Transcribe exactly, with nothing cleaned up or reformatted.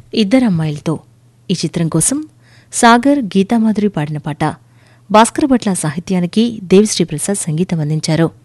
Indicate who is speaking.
Speaker 1: ఇద్దరమ్మాయిలతో ఈ చిత్రం కోసం సాగర్ గీతామాధురి పాడిన పాట భాస్కర్ భట్ల సాహిత్యానికి దేవిశ్రీ ప్రసాద్ సంగీతం అందించారు.